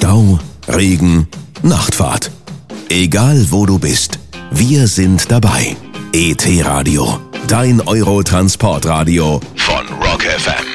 Stau, Regen, Nachtfahrt. Egal wo du bist, wir sind dabei. ET Radio, dein Euro-Transportradio von Rock FM.